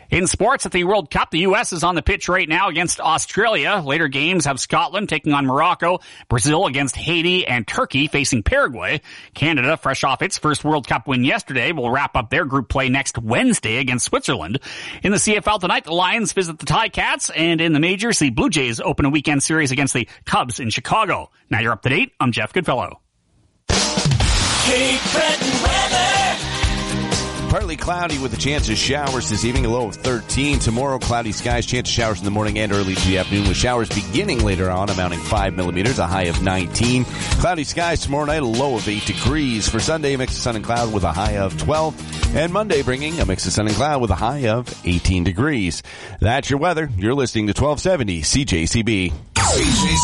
In sports at the World Cup, the U.S. is on the pitch right now against Australia. Later games have Scotland taking on Morocco, Brazil against Haiti, and Turkey facing Paraguay. Canada, fresh off its first World Cup win yesterday, will wrap up their group play next Wednesday against Switzerland. In the CFL tonight, the Lions visit the Ticats, and in the majors, the Blue Jays open a weekend series against the Cubs in Chicago. Now you're up to date. I'm Jeff Goodfellow. Cape Breton weather. Partly cloudy with a chance of showers this evening, a low of 13. Tomorrow, cloudy skies, chance of showers in the morning and early to the afternoon, with showers beginning later on, amounting 5 millimeters, a high of 19. Cloudy skies tomorrow night, a low of 8 degrees. For Sunday, a mix of sun and cloud with a high of 12. And Monday, bringing a mix of sun and cloud with a high of 18 degrees. That's your weather. You're listening to 1270 CJCB. CJCB.